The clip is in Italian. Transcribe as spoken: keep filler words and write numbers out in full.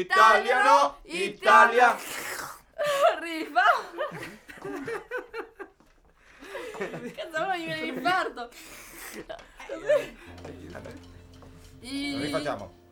Italia no, Italia. Rifa. Cazzo, ora mi viene l'infarto. Rifacciamo.